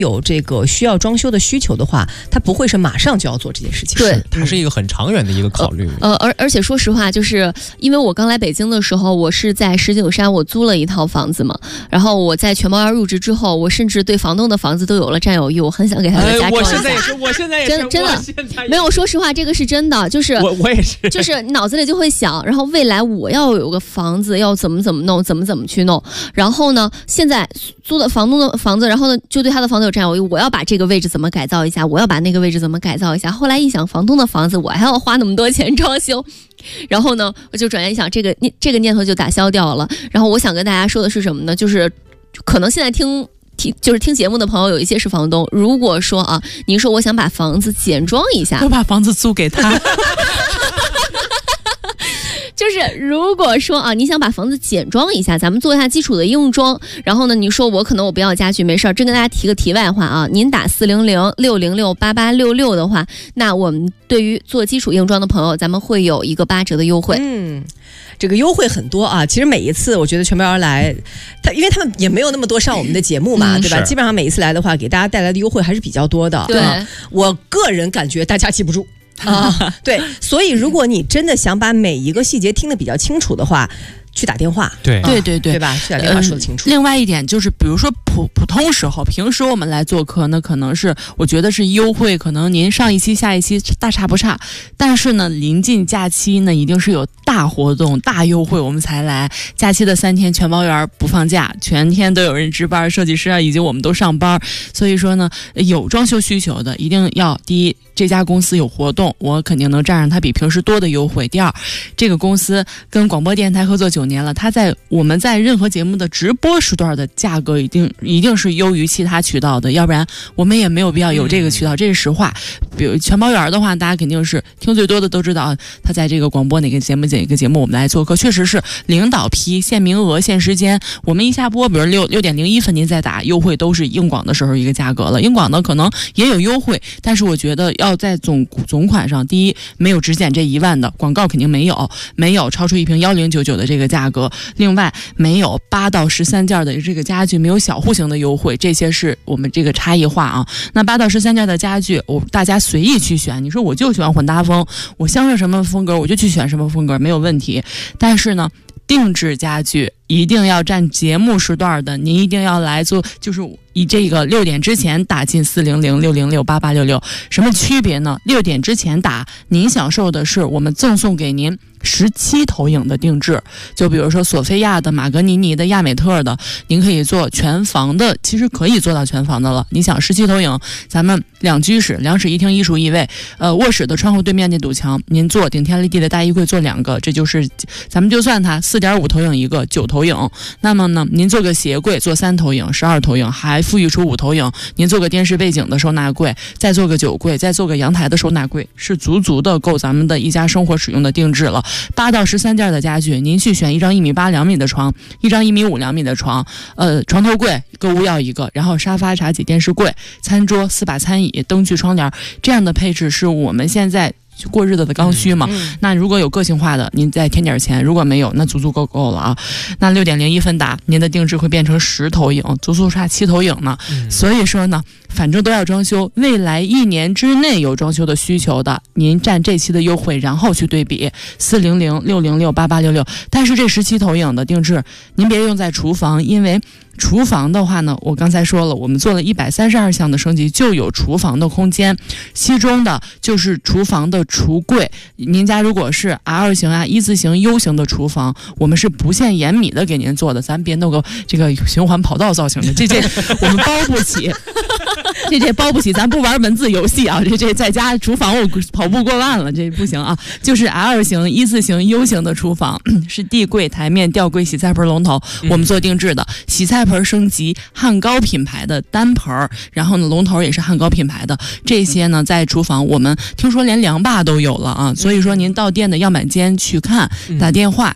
有这个需要装修的需求的话，他不会是马上就要做这件事情。 对， 它是一个很长远的一个考虑。 而且说实话，就是因为我刚来北京的时候，我是在石景山我租了一套房子嘛，然后我在全包园入职之后，我甚至对房东的房子都有了占有欲，我很想给他的家装一下。 我现在也是， 真的没有，说实话，这个是真的，就是我也是， 就是脑子里就会想，然后未来我要有个房子，要怎么弄，怎么去弄。然后呢，现在租的房东的房子，然后呢就对他的房子有占有欲，我要把这个位置怎么改造一下，我要把那个位置怎么改造一下。后来一想，房东的房子我还要花那么多钱装修，然后呢我就转念一想，这个念头就打消掉了。然后我想跟大家说的是什么呢？就是可能现在听节目的朋友有一些是房东，如果说啊，您说我想把房子简装一下， 我把房子租给他。 就是如果说啊，你想把房子简装一下，咱们做一下基础的硬装，然后呢，你说我不要家具，没事儿，真跟大家提个题外话啊，您打400-606-8866的话，那我们对于做基础硬装的朋友，咱们会有一个8折的优惠。 这个优惠很多啊，其实每一次我觉得全包而来，因为他们也没有那么多上我们的节目嘛，对吧？基本上每一次来的话，给大家带来的优惠还是比较多的。 对， 我个人感觉大家记不住。对，所以如果你真的想把每一个细节听得比较清楚的话，去打电话。 对吧？去打电话说得清楚。 另外一点就是，比如说普通时候，平时我们来做客，那可能是我觉得是优惠，可能您上一期下一期大差不差。但是呢，临近假期呢，一定是有大活动、大优惠，我们才来。假期的3天，全包园不放假，全天都有人值班，设计师啊，以及我们都上班。所以说呢，有装修需求的，一定要第一，这家公司有活动，我肯定能占上它比平时多的优惠。第二，这个公司跟广播电台合作9年了，我们在任何节目的直播时段的价格一定是优于其他渠道的，要不然我们也没有必要有这个渠道，这是实话。比如全包园的话，大家肯定是听最多的都知道，他在这个广播哪个节目我们来做客，确实是领导批限名额限时间，我们一下播，比如6点01分您再打优惠，都是硬广的时候一个价格了。硬广呢可能也有优惠，但是我觉得要在总款上，第一没有只减这1万的广告肯定没有超出一瓶1099的这个价格，另外没有8到13件的这个家具，没有小户型的优惠，这些是我们这个差异化啊。那8到13件的家具，大家随意去选，你说我就喜欢混搭风，我想要什么风格我就去选什么风格，没有问题。但是呢，定制家具一定要占节目时段的，您一定要来做，就是以这个6点之前打进400-606-8866，什么区别呢？6点之前打，您享受的是我们赠送给您17投影的定制，就比如说索菲亚的、马格尼尼的、亚美特的，您可以做全房的，其实可以做到全房的了。你想17投影，咱们2居室、2室1厅1厨1卫，卧室的窗户对面那堵墙，您做顶天立地的大衣柜做2个，这就是咱们就算它4.5投影一个9投影。那么呢，您做个鞋柜做3投影12投影，还富裕出5投影，您做个电视背景的收纳柜，再做个酒柜，再做个阳台的收纳柜，是足的够咱们的一家生活使用的定制了。8到13件的家具，您去选一张1.8米2米的床，一张1.5米2米的床，床头柜购物要一个，然后沙发、茶几、电视柜、餐桌、4把餐椅、灯具、窗帘，这样的配置是我们现在过日子的刚需嘛。那如果有个性化的，您再添点钱；如果没有，那足够了啊。那6点01分打，您的定制会变成10投影，足差7投影呢。所以说呢，反正都要装修，未来1年之内有装修的需求的，您占这期的优惠，然后去对比400-606-8866。但是这17投影的定制，您别用在厨房，因为厨房的话呢，我刚才说了，我们做了132项的升级，就有厨房的空间，其中的就是厨房的橱柜。您家如果是 L 型啊、1字形、U 型的厨房，我们是不限延米的给您做的，咱别弄个这个循环跑道造型的，这我们包不起。这包不起，咱不玩文字游戏啊！这在家厨房我跑步过万了，这不行啊！就是 L 型、1字形、U 型的厨房，是地柜、台面、吊柜、洗菜盆、龙头，我们做定制的。洗菜盆升级汉高品牌的单盆，然后呢龙头也是汉高品牌的。这些呢在厨房我们听说连凉霸都有了啊！所以说您到店的样板间去看，打电话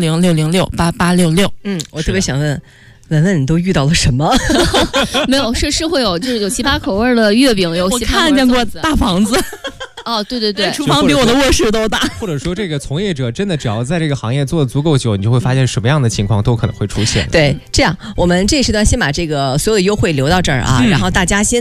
400-606-8866。 我特别想问你都遇到了什么？ 没有，是会有，就是有7、8口味的月饼，有我看见过大房子。 哦，对对对， 厨房比我的卧室都大。 或者说这个从业者真的只要在这个行业做的足够久，你就会发现什么样的情况都可能会出现。 对，这样我们这时段先把这个所有的优惠留到这儿啊，然后大家先